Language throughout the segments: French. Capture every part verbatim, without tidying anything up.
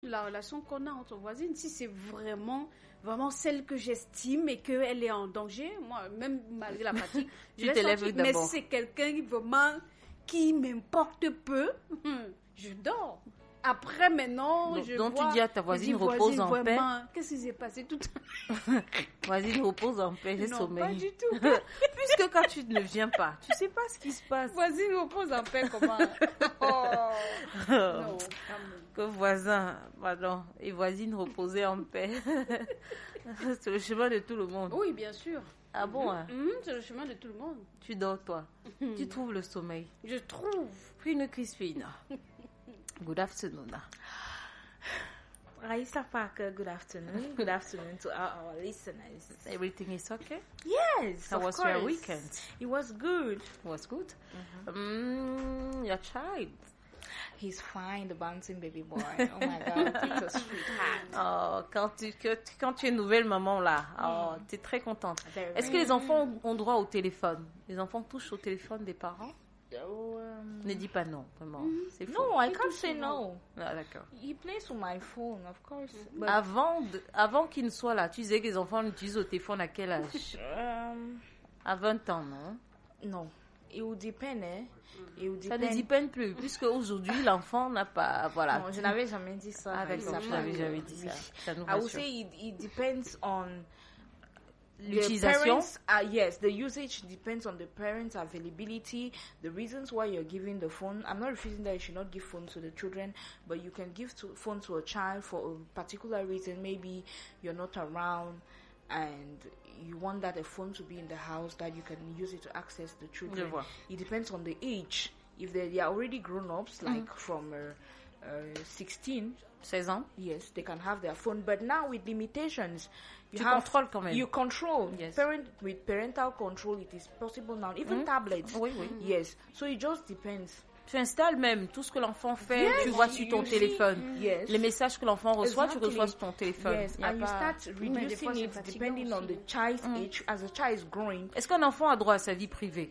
la relation qu'on a entre voisines. Si c'est vraiment, vraiment celle que j'estime et qu'elle est en danger, moi, même malgré la fatigue, je tu te lèves sortir. d'abord. Mais si c'est quelqu'un qui vraiment, qui m'importe peu, je dors. Après, maintenant, donc, je donc vois... tu dis à ta voisine, dis, repose voisine, en vraiment, paix. Qu'est-ce qui s'est passé tout à l'heure? Voisine, repose en paix, j'ai Non, sommeil. pas du tout. Puisque quand tu ne viens pas, tu sais pas ce qui se passe. Voisine, repose en paix, comment? Oh. Non, quand même. Que voisin, pardon, et voisine reposer en paix. C'est le chemin de tout le monde. Oui, bien sûr. Ah bon, hein? Mhm, c'est le chemin de tout le monde. Tu dors, toi. Tu trouves le sommeil. Je trouve. Queen Crispine. Good afternoon. Raisa Parker, good afternoon. Good afternoon to our, our listeners. Everything is okay? Yes, How of was course. your weekend? It was good. Was good? Mm, your child. He's fine, the bouncing baby boy. Oh my God, it's a sweetheart. Oh, quand tu, que, tu- quand tu es nouvelle maman là, oh, tu es très contente. Very Est-ce que les enfants ont, ont droit au téléphone? Les enfants touchent au téléphone des parents? Oh, um, Ne dis pas non, vraiment. C'est faux. no, I can't say no. Ah, d'accord. He plays with my phone, of course. But Avant, de- avant qu'il ne soit là, tu disais que les enfants l'utilisent au téléphone à quel âge? um, À vingt ans, non? no, it will depend. Eh? It will Ça depend. ne dépend plus, puisque aujourd'hui, l'enfant n'a pas... Voilà. Non, je n'avais jamais dit ça. Ah, par d'accord, exemple. je n'avais jamais dit ça. Ça nous I would rassure. say it, it depends on the L'utilisation. parents. Uh, yes, the usage depends on the parents' availability, the reasons why you're giving the phone. I'm not refusing that you should not give phones to the children, but you can give to, phone to a child for a particular reason. Maybe you're not around and you want that a phone to be in the house that you can use it to access the children. Je vois. It depends on the age. If they, they are already grown-ups, like from uh, uh, sixteen, seize ans. yes, they can have their phone, but now with limitations, you Tu have contrôles quand même. you control. Yes. Parent with parental control, it is possible now. Even tablets. Oui, oui. Yes. So it just depends. Tu installes même tout ce que l'enfant fait, Yes, tu vois sur ton you see. téléphone. Yes. Les messages que l'enfant reçoit, Exactly. tu reçois sur ton téléphone. Yes, Y a and you pas- start Oui, mais des reducing fois, c'est it fatigant depending on aussi. the child's age. As a child is growing, Est-ce qu'un enfant a droit à sa vie privée?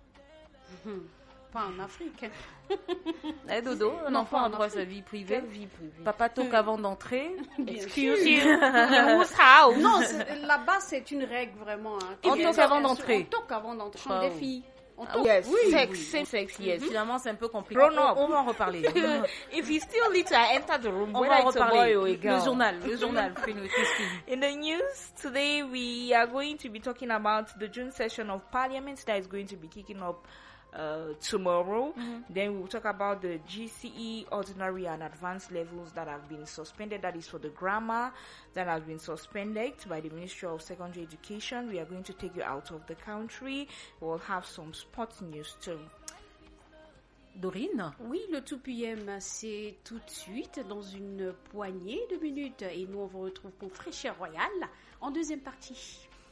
Pas en Afrique. Eh, Dodo, un Non, enfant pas a en droit à sa Afrique. vie privée? quelle vie privée. Papa toque avant d'entrer? Excuse you. In whose house? Non, c'est- là-bas, c'est une règle vraiment. Hein. On Qui vient toque de- avant d'entrer. On toque avant d'entrer. Ah, Des oui. filles. On Ah, toque. Yes, Oui, sex, oui. same sex, yes. Finalement, c'est un peu compliqué. Grown On, up. on va en reparler. If he's still little, I enter the room, On whether va en it's a boy reparler. or a girl. Le journal, le journal. Queen Christine. In the news today, we are going to be talking about the June session of Parliament that is going to be kicking up uh, tomorrow. Then we'll talk about the G C E ordinary and advanced levels that have been suspended. That is for the grammar that has been suspended by the Ministry of Secondary Education. We are going to take you out of the country. We'll have some sports news too. Dorine? Oui, le two P M, c'est tout de suite dans une poignée de minutes. Et nous, on vous retrouve pour Fraîcheur Royale en deuxième partie.